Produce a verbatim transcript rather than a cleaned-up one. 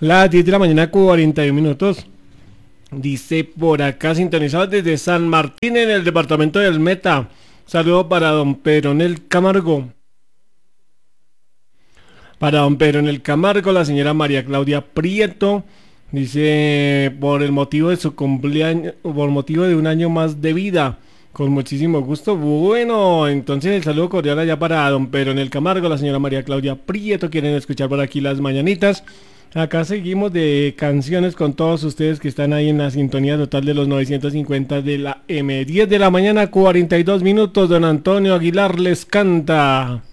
Las diez de la mañana, cuarenta y un minutos. Dice por acá, sintonizado desde San Martín en el departamento del Meta. Saludo para don Pedro en el Camargo. Para don Pedro en el Camargo, la señora María Claudia Prieto. Dice, por el motivo de su cumpleaños, por motivo de un año más de vida. Con muchísimo gusto. Bueno, entonces el saludo cordial allá para don Pedro en el Camargo, la señora María Claudia Prieto. Quieren escuchar por aquí las mañanitas. Acá seguimos de canciones con todos ustedes que están ahí en la sintonía total de los novecientos cincuenta de la M. diez de la mañana, cuarenta y dos minutos. Don Antonio Aguilar les canta.